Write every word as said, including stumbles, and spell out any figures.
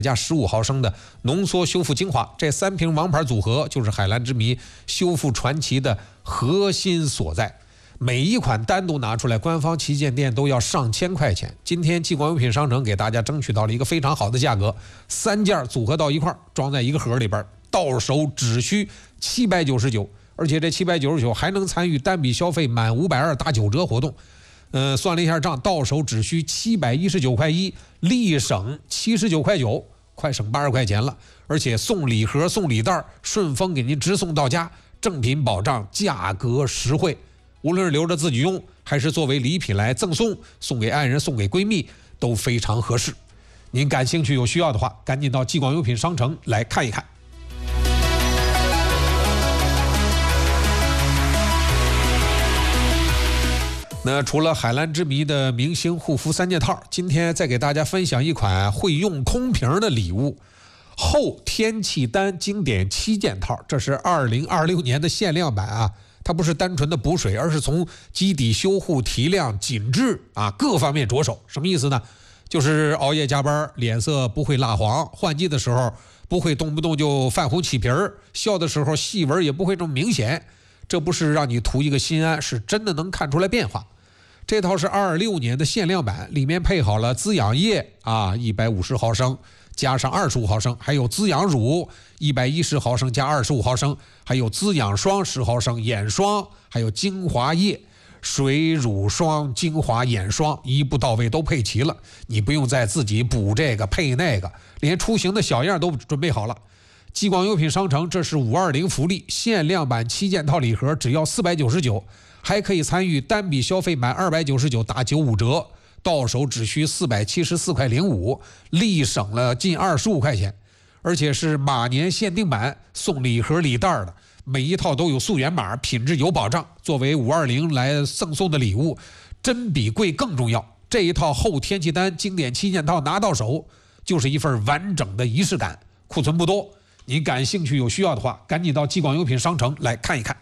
加十五毫升的浓缩修复精华，这三瓶王牌组合就是海蓝之谜修复传奇的核心所在。每一款单独拿出来，官方旗舰店都要上千块钱。今天激光优品商城给大家争取到了一个非常好的价格，三件组合到一块，装在一个盒里边，到手只需七百九十九，而且这七百九十九还能参与单笔消费满五百二打九折活动。呃，算了一下账，到手只需七百一十九块一，立省七十九块九，快省八十块钱了。而且送礼盒、送礼袋，顺丰给您直送到家，正品保障，价格实惠。无论是留着自己用，还是作为礼品来赠送，送给爱人、送给闺蜜，都非常合适。您感兴趣有需要的话，赶紧到激光优品商城来看一看。那除了海蓝之谜的明星护肤三件套，今天再给大家分享一款会用空瓶的礼物——后天气丹经典七件套。这是二零二六年的限量版啊！它不是单纯的补水，而是从基底修护、提亮、紧致啊各方面着手。什么意思呢？就是熬夜加班，脸色不会蜡黄；换季的时候不会动不动就泛红起皮儿；笑的时候细纹也不会这么明显。这不是让你图一个心安，是真的能看出来变化。这套是二六年的限量版，里面配好了滋养液啊，一百五十毫升。加上二十五毫升，还有滋养乳一百一十毫升加二十五毫升，还有滋养霜十毫升，眼霜，还有精华液，水乳霜、精华眼霜一步到位都配齐了，你不用再自己补这个配那个，连出行的小样都准备好了。激光优品商城这是五二零福利，限量版七件套礼盒只要四百九十九，还可以参与单笔消费满二百九十九打九五折。到手只需四百七十四块零五，立省了近二十五块钱，而且是马年限定版，送礼盒礼袋的，每一套都有溯源码，品质有保障。作为五二零来赠送的礼物，真比贵更重要。这一套后天气丹经典七件套拿到手，就是一份完整的仪式感。库存不多，您感兴趣有需要的话，赶紧到激光优品商城来看一看。